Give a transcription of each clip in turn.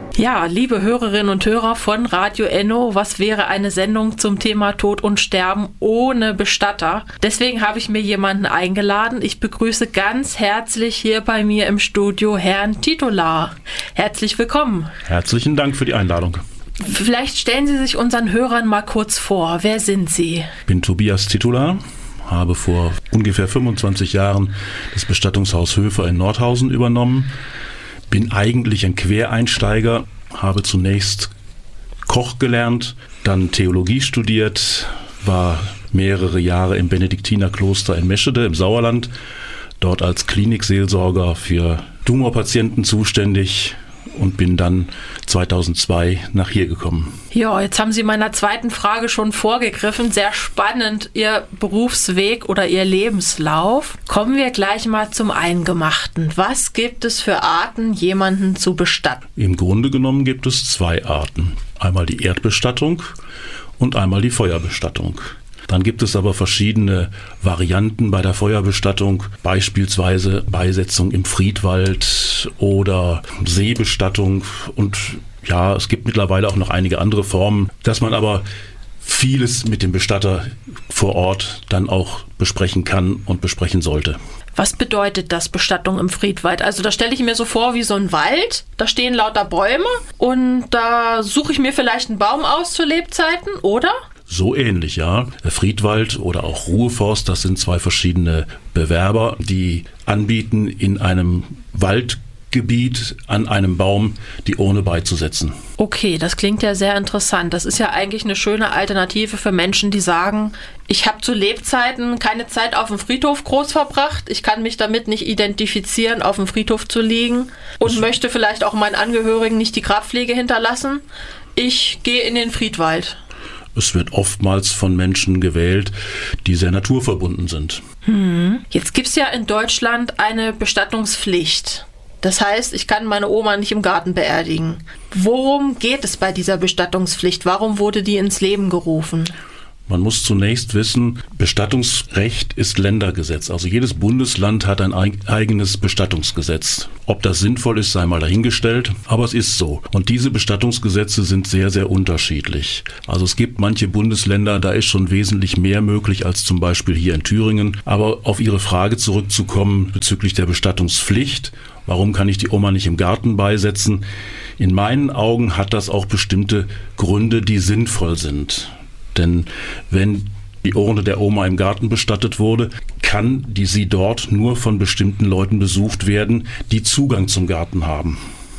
Ja, liebe Hörerinnen und Hörer von Radio Enno, was wäre eine Sendung zum Thema Tod und Sterben ohne Bestatter? Deswegen habe ich mir jemanden eingeladen. Ich begrüße ganz herzlich hier bei mir im Studio Herrn Titular. Herzlich willkommen. Herzlichen Dank für die Einladung. Vielleicht stellen Sie sich unseren Hörern mal kurz vor. Wer sind Sie? Ich bin Tobias Titular, habe vor ungefähr 25 Jahren das Bestattungshaus Höfer in Nordhausen übernommen. Bin eigentlich ein Quereinsteiger, habe zunächst Koch gelernt, dann Theologie studiert, war mehrere Jahre im Benediktinerkloster in Meschede im Sauerland, dort als Klinikseelsorger für Tumorpatienten zuständig und bin dann 2002 nach hier gekommen. Ja, jetzt haben Sie meiner zweiten Frage schon vorgegriffen. Sehr spannend, Ihr Berufsweg oder Ihr Lebenslauf. Kommen wir gleich mal zum Eingemachten. Was gibt es für Arten, jemanden zu bestatten? Im Grunde genommen gibt es zwei Arten. Einmal die Erdbestattung und einmal die Feuerbestattung. Dann gibt es aber verschiedene Varianten bei der Feuerbestattung, beispielsweise Beisetzung im Friedwald oder Seebestattung. Und ja, es gibt mittlerweile auch noch einige andere Formen, dass man aber vieles mit dem Bestatter vor Ort dann auch besprechen kann und besprechen sollte. Was bedeutet das, Bestattung im Friedwald? Also da stelle ich mir so vor wie so ein Wald, da stehen lauter Bäume und da suche ich mir vielleicht einen Baum aus zu Lebzeiten, oder? So ähnlich, ja. Der Friedwald oder auch Ruheforst, das sind zwei verschiedene Bewerber, die anbieten, in einem Waldgebiet an einem Baum die Urne beizusetzen. Okay, das klingt ja sehr interessant. Das ist ja eigentlich eine schöne Alternative für Menschen, die sagen, ich habe zu Lebzeiten keine Zeit auf dem Friedhof groß verbracht. Ich kann mich damit nicht identifizieren, auf dem Friedhof zu liegen und möchte vielleicht auch meinen Angehörigen nicht die Grabpflege hinterlassen. Ich gehe in den Friedwald. Es wird oftmals von Menschen gewählt, die sehr naturverbunden sind. Jetzt gibt es ja in Deutschland eine Bestattungspflicht. Das heißt, ich kann meine Oma nicht im Garten beerdigen. Worum geht es bei dieser Bestattungspflicht? Warum wurde die ins Leben gerufen? Man muss zunächst wissen, Bestattungsrecht ist Ländergesetz. Also jedes Bundesland hat ein eigenes Bestattungsgesetz. Ob das sinnvoll ist, sei mal dahingestellt, aber es ist so. Und diese Bestattungsgesetze sind sehr, sehr unterschiedlich. Also es gibt manche Bundesländer, da ist schon wesentlich mehr möglich als zum Beispiel hier in Thüringen. Aber auf Ihre Frage zurückzukommen bezüglich der Bestattungspflicht, warum kann ich die Oma nicht im Garten beisetzen? In meinen Augen hat das auch bestimmte Gründe, die sinnvoll sind. Denn wenn die Urne der Oma im Garten bestattet wurde, kann sie dort nur von bestimmten Leuten besucht werden, die Zugang zum Garten haben.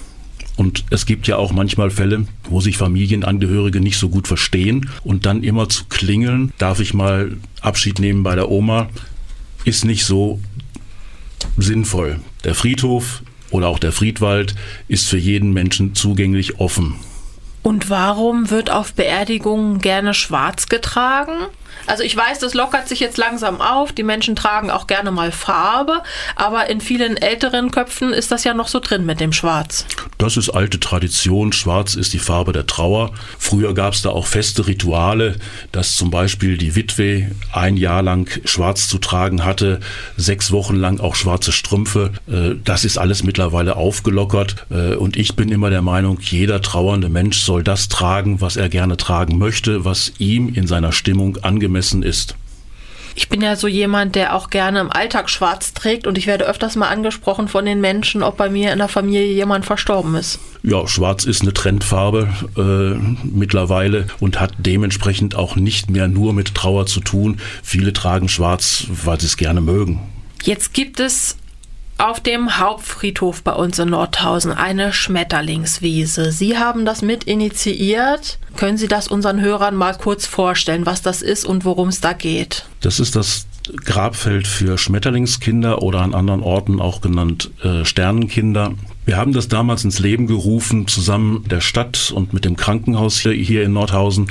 Und es gibt ja auch manchmal Fälle, wo sich Familienangehörige nicht so gut verstehen und dann immer zu klingeln, darf ich mal Abschied nehmen bei der Oma, ist nicht so sinnvoll. Der Friedhof oder auch der Friedwald ist für jeden Menschen zugänglich offen. Und warum wird auf Beerdigungen gerne schwarz getragen? Also ich weiß, das lockert sich jetzt langsam auf. Die Menschen tragen auch gerne mal Farbe. Aber in vielen älteren Köpfen ist das ja noch so drin mit dem Schwarz. Das ist alte Tradition. Schwarz ist die Farbe der Trauer. Früher gab es da auch feste Rituale, dass zum Beispiel die Witwe ein Jahr lang schwarz zu tragen hatte, 6 Wochen lang auch schwarze Strümpfe. Das ist alles mittlerweile aufgelockert. Und ich bin immer der Meinung, jeder trauernde Mensch soll das tragen, was er gerne tragen möchte, was ihm in seiner Stimmung angemessen ist. Ich bin ja so jemand, der auch gerne im Alltag schwarz trägt und ich werde öfters mal angesprochen von den Menschen, ob bei mir in der Familie jemand verstorben ist. Ja, schwarz ist eine Trendfarbe mittlerweile und hat dementsprechend auch nicht mehr nur mit Trauer zu tun. Viele tragen schwarz, weil sie es gerne mögen. Jetzt gibt es auf dem Hauptfriedhof bei uns in Nordhausen eine Schmetterlingswiese. Sie haben das mit initiiert. Können Sie das unseren Hörern mal kurz vorstellen, was das ist und worum es da geht? Das ist das Grabfeld für Schmetterlingskinder oder an anderen Orten auch genannt Sternenkinder. Wir haben das damals ins Leben gerufen, zusammen mit der Stadt und mit dem Krankenhaus hier in Nordhausen,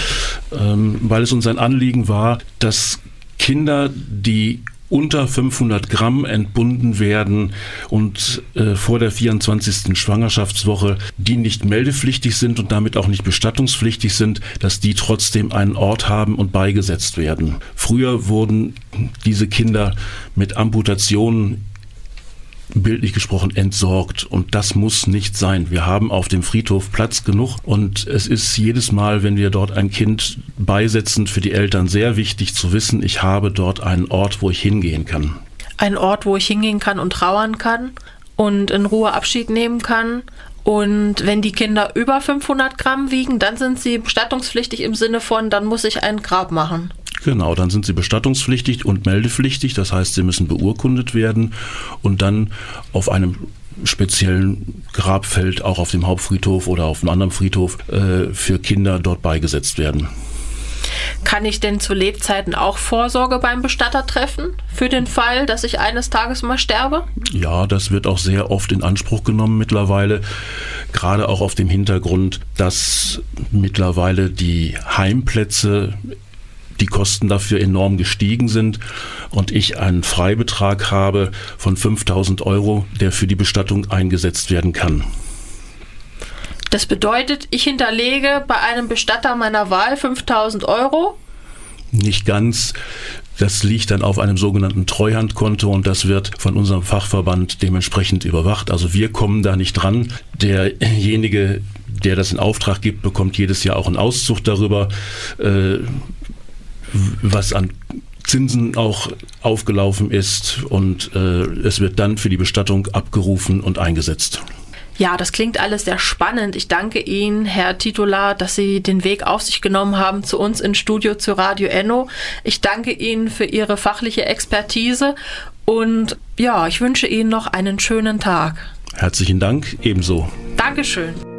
weil es uns ein Anliegen war, dass Kinder, die unter 500 Gramm entbunden werden und vor der 24. Schwangerschaftswoche, die nicht meldepflichtig sind und damit auch nicht bestattungspflichtig sind, dass die trotzdem einen Ort haben und beigesetzt werden. Früher wurden diese Kinder mit Amputationen bildlich gesprochen entsorgt. Und das muss nicht sein. Wir haben auf dem Friedhof Platz genug und es ist jedes Mal, wenn wir dort ein Kind beisetzen, für die Eltern sehr wichtig zu wissen, ich habe dort einen Ort, wo ich hingehen kann. Ein Ort, wo ich hingehen kann und trauern kann und in Ruhe Abschied nehmen kann. Und wenn die Kinder über 500 Gramm wiegen, dann sind sie bestattungspflichtig im Sinne von, dann muss ich ein Grab machen. Genau, dann sind sie bestattungspflichtig und meldepflichtig. Das heißt, sie müssen beurkundet werden und dann auf einem speziellen Grabfeld, auch auf dem Hauptfriedhof oder auf einem anderen Friedhof, für Kinder dort beigesetzt werden. Kann ich denn zu Lebzeiten auch Vorsorge beim Bestatter treffen, für den Fall, dass ich eines Tages mal sterbe? Ja, das wird auch sehr oft in Anspruch genommen mittlerweile, gerade auch auf dem Hintergrund, dass mittlerweile die Heimplätze, die Kosten dafür enorm gestiegen sind und ich einen Freibetrag habe von 5.000 €, der für die Bestattung eingesetzt werden kann. Das bedeutet, ich hinterlege bei einem Bestatter meiner Wahl 5.000 €? Nicht ganz. Das liegt dann auf einem sogenannten Treuhandkonto und das wird von unserem Fachverband dementsprechend überwacht. Also wir kommen da nicht dran. Derjenige, der das in Auftrag gibt, bekommt jedes Jahr auch einen Auszug darüber, was an Zinsen auch aufgelaufen ist und es wird dann für die Bestattung abgerufen und eingesetzt. Ja, das klingt alles sehr spannend. Ich danke Ihnen, Herr Titular, dass Sie den Weg auf sich genommen haben zu uns ins Studio zu Radio Enno. Ich danke Ihnen für Ihre fachliche Expertise und ja, ich wünsche Ihnen noch einen schönen Tag. Herzlichen Dank, ebenso. Dankeschön.